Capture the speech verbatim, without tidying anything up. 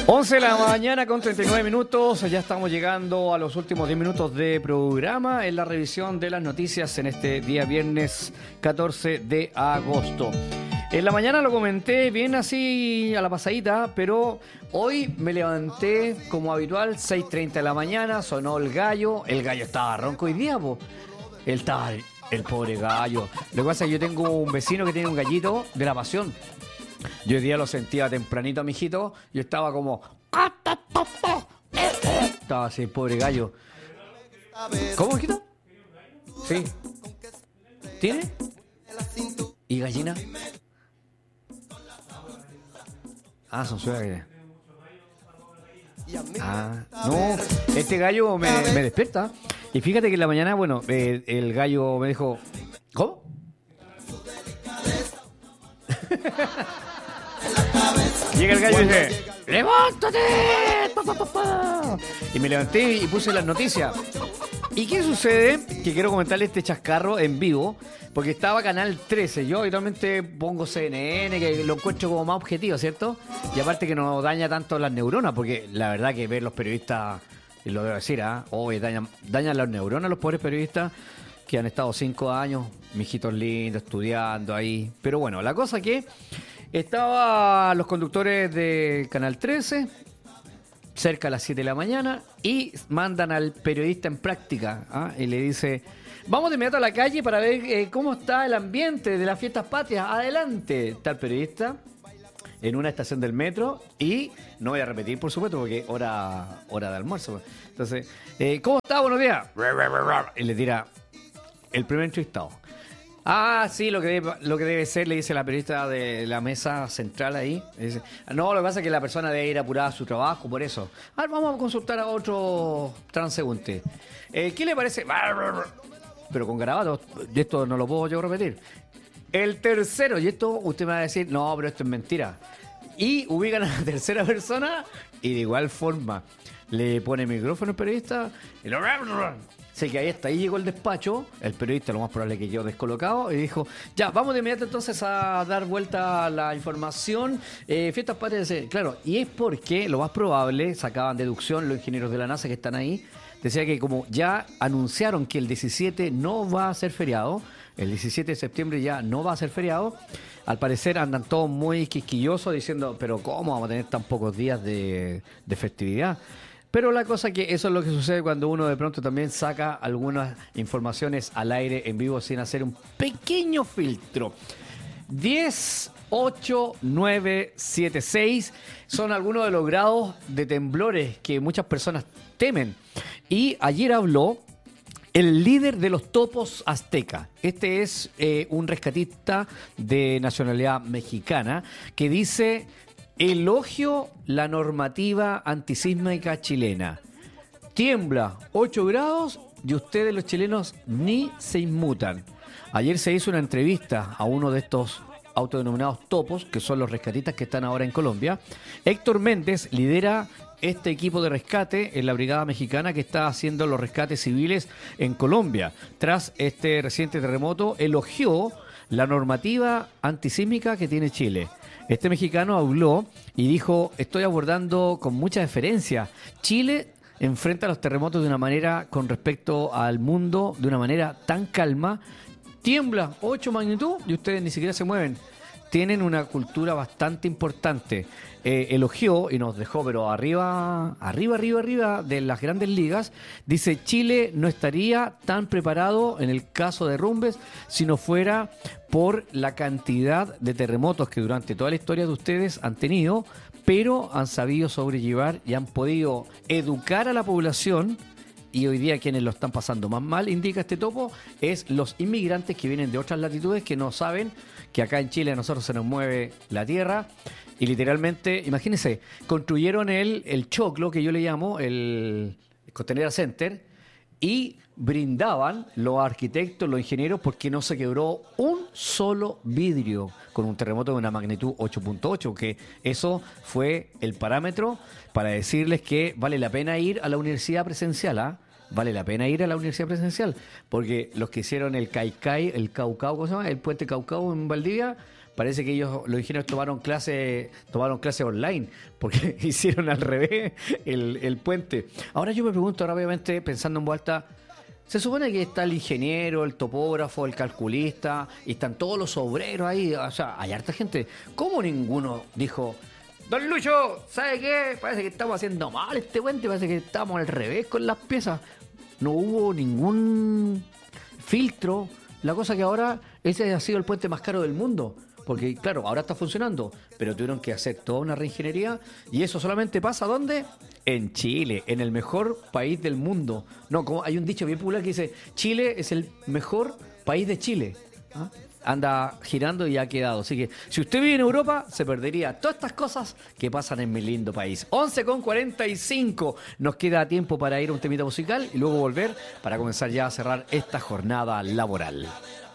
once de la mañana con treinta y nueve minutos, ya estamos llegando a los últimos diez minutos de programa en la revisión de las noticias en este día viernes catorce de agosto. En la mañana lo comenté bien así a la pasadita, pero hoy me levanté como habitual, seis treinta de la mañana, sonó el gallo, el gallo estaba ronco hoy día, po. Él estaba, el pobre gallo. Lo que pasa es que yo tengo un vecino que tiene un gallito de la pasión. Yo hoy día lo sentía tempranito, mijito. Yo estaba como... Estaba así, el pobre gallo. ¿Cómo, mijito? Sí. ¿Tiene? ¿Y gallina? Ah, son suegas. Ah, no. Este gallo me, me despierta. Y fíjate que en la mañana, bueno, eh, el gallo me dijo... ¿Cómo? Llega el gallo y dice: ¡levántate! Pa, pa, pa, pa. Y me levanté y puse las noticias. ¿Y qué sucede? Que quiero comentarle este chascarro en vivo, porque estaba Canal trece. Yo habitualmente pongo C N N, que lo encuentro como más objetivo, ¿cierto? Y aparte que no daña tanto las neuronas, porque la verdad que ver los periodistas, y lo debo decir, ¿ah? ¿eh? Hoy dañan, dañan las neuronas los pobres periodistas que han estado cinco años, mijitos lindos, estudiando ahí. Pero bueno, la cosa que... Estaban los conductores de Canal trece, cerca a las siete de la mañana, y mandan al periodista en práctica, ¿ah? Y le dice: vamos de inmediato a la calle para ver eh, cómo está el ambiente de las fiestas patrias. Adelante. Está el periodista en una estación del metro, y no voy a repetir, por supuesto, porque hora, hora de almuerzo. Entonces, eh, ¿cómo está? Buenos días. Y le tira el primer entrevistado. Ah, sí, lo que, debe, lo que debe ser, le dice la periodista de la mesa central ahí. Dice: no, lo que pasa es que la persona debe ir apurada a su trabajo, por eso. A ver, vamos a consultar a otro transeúnte. Eh, ¿Qué le parece? Pero con garabatos, y esto no lo puedo yo repetir. El tercero, y esto usted me va a decir: no, pero esto es mentira. Y ubican a la tercera persona y de igual forma le pone el micrófono al periodista y lo... Sé que ahí está, ahí llegó el despacho, el periodista lo más probable es que quedó descolocado y dijo: ya, vamos de inmediato entonces a dar vuelta a la información. Eh, fiestas patrias, claro, y es porque lo más probable, sacaban deducción los ingenieros de la NASA que están ahí, decía que como ya anunciaron que el diecisiete no va a ser feriado, el diecisiete de septiembre ya no va a ser feriado, al parecer andan todos muy quisquillosos diciendo: pero ¿cómo vamos a tener tan pocos días de, de festividad? Pero la cosa que eso es lo que sucede cuando uno de pronto también saca algunas informaciones al aire en vivo sin hacer un pequeño filtro. diez, ocho, nueve, siete, seis son algunos de los grados de temblores que muchas personas temen. Y ayer habló el líder de los topos aztecas. Este es eh, un rescatista de nacionalidad mexicana que dice: elogio la normativa antisísmica chilena. Tiembla ocho grados y ustedes los chilenos ni se inmutan. Ayer se hizo una entrevista a uno de estos autodenominados topos, que son los rescatistas que están ahora en Colombia. Héctor Méndez lidera este equipo de rescate en la Brigada Mexicana que está haciendo los rescates civiles en Colombia. Tras este reciente terremoto, elogió la normativa antisísmica que tiene Chile. Este mexicano habló y dijo: estoy abordando con mucha deferencia. Chile enfrenta los terremotos de una manera, con respecto al mundo, de una manera tan calma. Tiembla ocho magnitud y ustedes ni siquiera se mueven. Tienen una cultura bastante importante. Eh, elogió y nos dejó, pero arriba, arriba, arriba, arriba de las grandes ligas. Dice: Chile no estaría tan preparado en el caso de derrumbes si no fuera por la cantidad de terremotos que durante toda la historia de ustedes han tenido, pero han sabido sobrellevar y han podido educar a la población. Y hoy día quienes lo están pasando más mal, indica este topo, es los inmigrantes que vienen de otras latitudes, que no saben que acá en Chile a nosotros se nos mueve la tierra. Y literalmente, imagínense, construyeron el, el choclo, que yo le llamo, el Costanera Center, y brindaban los arquitectos, los ingenieros, porque no se quebró un solo vidrio con un terremoto de una magnitud ocho punto ocho, que eso fue el parámetro para decirles que vale la pena ir a la universidad presencial, ¿ah? Vale la pena ir a la universidad presencial, porque los que hicieron el Caicai, el Caucao, ¿cómo se llama? El puente Caucao en Valdivia, parece que ellos, los ingenieros, tomaron clase, tomaron clase online, porque hicieron al revés el, el puente. Ahora yo me pregunto, ahora obviamente, pensando en voz alta, se supone que está el ingeniero, el topógrafo, el calculista, y están todos los obreros ahí, o sea, hay harta gente. ¿Cómo ninguno dijo, don Lucho, ¿sabe qué? Parece que estamos haciendo mal este puente, parece que estamos al revés con las piezas? No hubo ningún filtro. La cosa que ahora ese ha sido el puente más caro del mundo. Porque, claro, ahora está funcionando, pero tuvieron que hacer toda una reingeniería. Y eso solamente pasa, ¿dónde? En Chile, en el mejor país del mundo. No, como hay un dicho bien popular que dice, Chile es el mejor país de Chile. ¿Ah? Anda girando y ha quedado. Así que, si usted vive en Europa, se perdería todas estas cosas que pasan en mi lindo país. once con cuarenta y cinco. Nos queda tiempo para ir a un temita musical y luego volver para comenzar ya a cerrar esta jornada laboral.